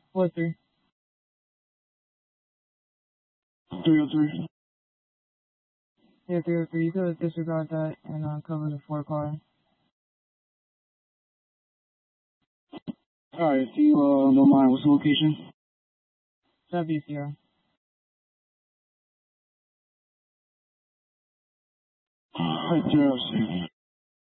4-3. 303. Yeah, 303. You could disregard that and cover the 4 car. Alright, if you don't mind, what's the location? Southeast Sierra. Right there,